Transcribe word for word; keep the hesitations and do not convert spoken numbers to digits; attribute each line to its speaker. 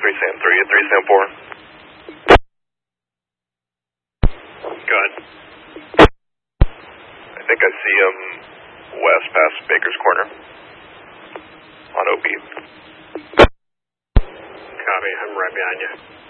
Speaker 1: three Sam three, three Sam four. Go ahead. I think I see him west past Baker's Corner on O B.
Speaker 2: Copy, I'm right behind you.